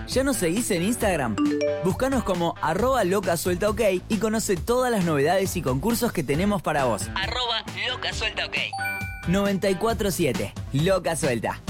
¿Ya nos seguís en Instagram? Búscanos como @locasueltaok y conoce todas las novedades y concursos que tenemos para vos. @locasueltaok. 94.7 Loca Suelta.